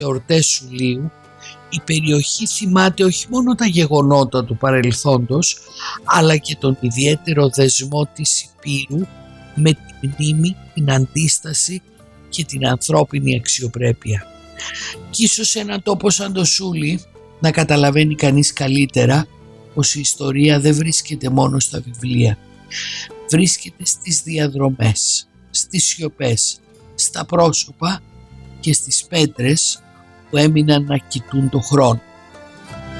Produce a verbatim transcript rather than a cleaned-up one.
εορτές Σουλίου η περιοχή θυμάται όχι μόνο τα γεγονότα του παρελθόντος, αλλά και τον ιδιαίτερο δεσμό της Υπήρου με τη μνήμη, την αντίσταση και την ανθρώπινη αξιοπρέπεια. Κι ίσως σε έναν τόπο σαν το Σούλι να καταλαβαίνει κανείς καλύτερα πως η ιστορία δεν βρίσκεται μόνο στα βιβλία. Βρίσκεται στις διαδρομές, στις σιωπές, στα πρόσωπα και στις πέτρες που έμειναν να κοιτούν το χρόνο.